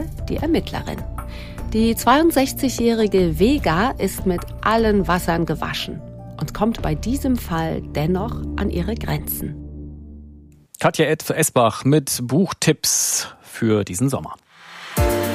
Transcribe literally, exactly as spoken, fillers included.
die Ermittlerin. Die zweiundsechzigjährige Vega ist mit allen Wassern gewaschen und kommt bei diesem Fall dennoch an ihre Grenzen. Katja Esbach mit Buchtipps für diesen Sommer.